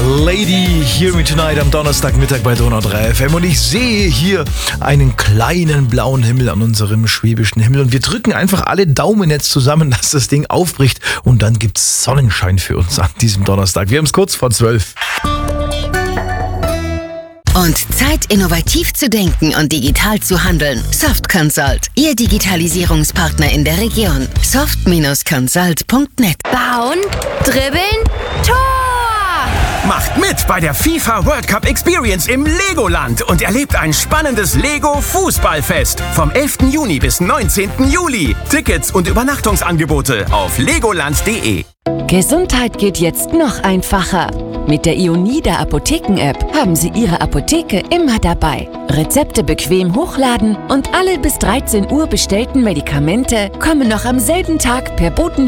Lady, Hear Me Tonight am Donnerstagmittag bei Donau 3 FM. Und ich sehe hier einen kleinen blauen Himmel an unserem schwäbischen Himmel. Und wir drücken einfach alle Daumen jetzt zusammen, dass das Ding aufbricht. Und dann gibt's Sonnenschein für uns an diesem Donnerstag. Wir haben es kurz vor 12. Und Zeit, innovativ zu denken und digital zu handeln. Soft Consult, Ihr Digitalisierungspartner in der Region. soft-consult.net. Bauen, dribbeln, Tor! Macht mit bei der FIFA World Cup Experience im Legoland und erlebt ein spannendes Lego-Fußballfest vom 11. Juni bis 19. Juli. Tickets und Übernachtungsangebote auf legoland.de. Gesundheit geht jetzt noch einfacher. Mit der Ionida Apotheken-App haben Sie Ihre Apotheke immer dabei. Rezepte bequem hochladen und alle bis 13 Uhr bestellten Medikamente kommen noch am selben Tag per Boten